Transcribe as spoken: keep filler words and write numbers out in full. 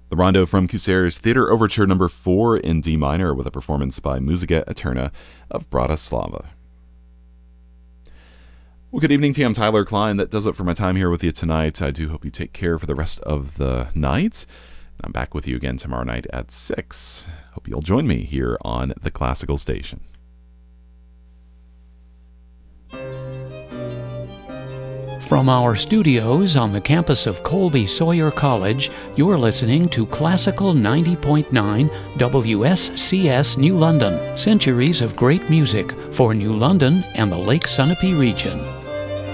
The Rondo from Kusair's Theater Overture number four in D minor with a performance by Musica Eterna of Bratislava. Well, good evening to you. I'm Tyler Klein. That does it for my time here with you tonight. I do hope you take care for the rest of the night. I'm back with you again tomorrow night at six. Hope you'll join me here on the Classical Station. From our studios on the campus of Colby Sawyer College, you're listening to Classical ninety point nine W S C S New London, centuries of great music for New London and the Lake Sunapee region.